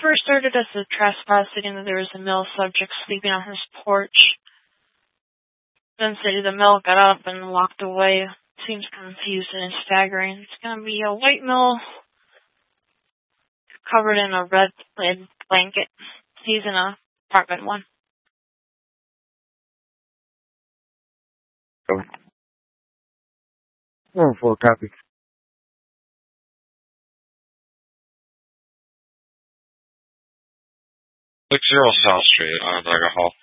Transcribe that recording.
first started as a trespass, stating that there was a male subject sleeping on his porch. Then stated the male got up and walked away. Seems confused and staggering. It's going to be a white male covered in a red plaid blanket. He's in apartment 1. Oh. 1-4, copy. 60 South Street, Onondaga Hall.